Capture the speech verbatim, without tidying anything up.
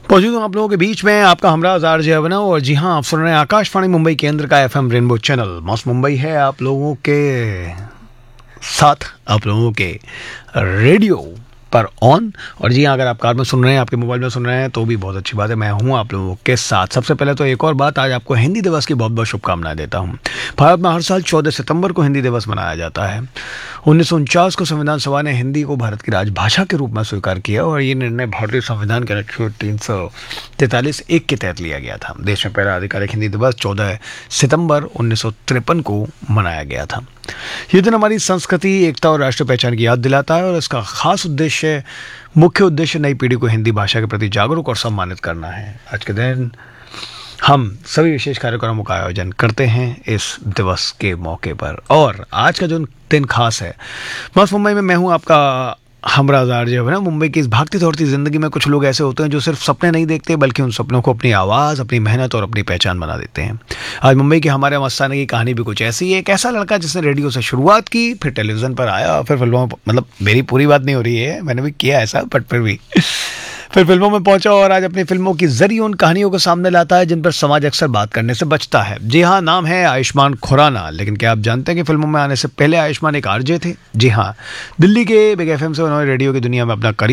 मौजूद हूँ आप लोगों के बीच में, आपका हमराज आरजे अभिनव। और जी हाँ, आप सुन रहे हैं आकाशवाणी मुंबई केंद्र का एफएम रेनबो चैनल। मौस मुंबई है आप लोगों के साथ, आप लोगों के रेडियो पर ऑन। और जी हाँ, अगर आप कार में सुन रहे हैं, आपके मोबाइल में सुन रहे हैं, तो भी बहुत अच्छी बात है। मैं हूँ आप लोगों के साथ। सबसे पहले तो एक और बात, आज आपको हिंदी दिवस की बहुत बहुत शुभकामनाएं देता हूँ। भारत में हर साल चौदह सितंबर को हिंदी दिवस मनाया जाता है। उन्नीस सौ उनचास को संविधान सभा ने हिंदी को भारत की राजभाषा के रूप में स्वीकार किया और ये निर्णय भारतीय संविधान के अनुच्छेद तीन सौ तैंतालीस एक के तहत लिया गया था। देश में पहला आधिकारिक हिंदी दिवस चौदह सितंबर उन्नीस सौ तिरपन को मनाया गया था। ये दिन हमारी संस्कृति, एकता और राष्ट्रीय पहचान की याद दिलाता है और इसका खास उद्देश्य मुख्य उद्देश्य नई पीढ़ी को हिंदी भाषा के प्रति जागरूक और सम्मानित करना है। आज के दिन हम सभी विशेष कार्यक्रमों का आयोजन करते हैं इस दिवस के मौके पर। और आज का जो दिन खास है, बस मुंबई में मैं हूं आपका हमराज आरजे अभिनव। मुंबई की इस भागती दौड़ती ज़िंदगी में कुछ लोग ऐसे होते हैं जो सिर्फ सपने नहीं देखते, बल्कि उन सपनों को अपनी आवाज़, अपनी मेहनत और अपनी पहचान बना देते हैं। आज मुंबई के हमारे मस्ताने की कहानी भी कुछ ऐसी है। एक ऐसा लड़का जिसने रेडियो से शुरुआत की, फिर टेलीविज़न पर आया, फिर फिल्मों, मतलब मेरी पूरी बात नहीं हो रही है, मैंने भी किया ऐसा, बट फिर भी फिर फिल्मों में पहुंचा और आज अपनी फिल्मों के जरिए उन कहानियों को सामने लाता है जिन पर समाज अक्सर बात करने से बचता है। जी हाँ, नाम है आयुष्मान खुराना। लेकिन क्या आप जानते हैं कि फिल्मों में आने से पहले आयुष्मान एक आरजे थे? जी हाँ, दिल्ली के बिग एफएम से उन्होंने रेडियो की दुनिया में अपना करियर